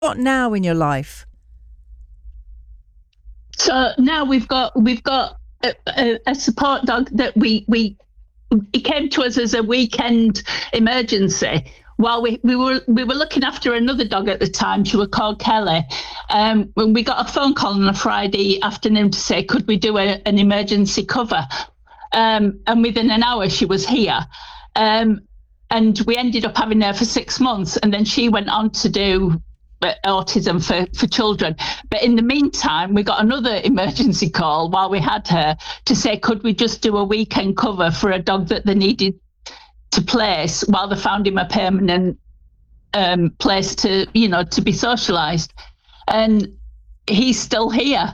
got now in your life? So now we've got a support dog that it came to us as a weekend emergency. While we were looking after another dog at the time, she was called Kelly. When we got a phone call on a Friday afternoon to say, could we do an emergency cover? And within an hour, she was here. And we ended up having her for 6 months. And then she went on to do autism for children. But in the meantime, we got another emergency call while we had her to say, could we just do a weekend cover for a dog that they needed to place while they found him a permanent place to be socialised. And he's still here.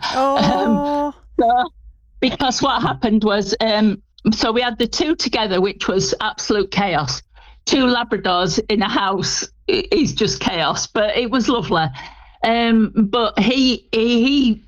Because what happened was, so we had the two together, which was absolute chaos. 2 Labradors in a house is just chaos, but it was lovely. But he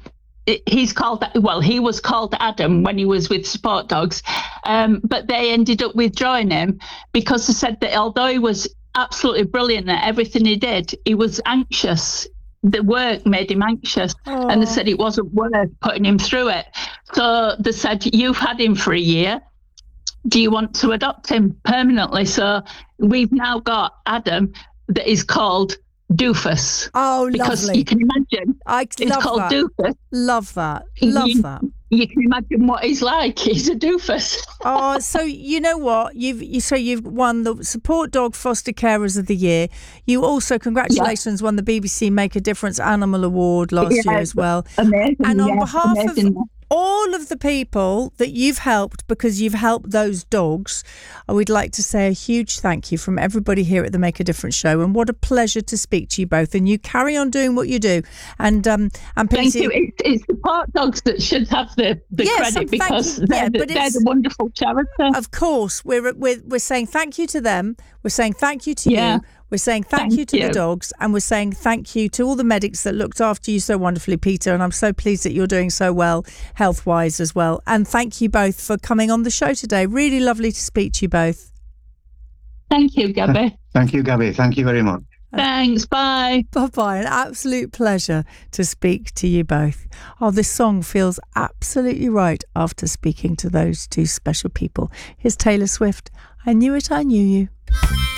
was called Adam when he was with support dogs, but they ended up withdrawing him because they said that although he was absolutely brilliant at everything he did, he was anxious. The work made him anxious. And they said it wasn't worth putting him through it. So they said, you've had him for a year. Do you want to adopt him permanently? So we've now got Adam that is called Doofus. Oh, because lovely. You can imagine it's called that. Doofus. Love that. You can imagine what he's like. He's a doofus. So you know what? You've won the Support Dog Foster Carers of the Year. You also, congratulations, won the BBC Make a Difference Animal Award last year as well. Amazing. And on behalf of all of the people that you've helped, because you've helped those dogs, I would like to say a huge thank you from everybody here at the Make a Difference show. And what a pleasure to speak to you both. And you carry on doing what you do. And thank you. It's support dogs that should have the credit, because they're the wonderful charity. Of course, we're saying thank you to them. We're saying thank you to you. We're saying thank you to the dogs, and we're saying thank you to all the medics that looked after you so wonderfully, Peter. And I'm so pleased that you're doing so well health-wise as well. And thank you both for coming on the show today. Really lovely to speak to you both. Thank you, Gabby. Thank you, Gabby. Thank you very much. Thanks. Bye. Bye-bye. An absolute pleasure to speak to you both. Oh, this song feels absolutely right after speaking to those two special people. Here's Taylor Swift. I Knew It, I Knew You.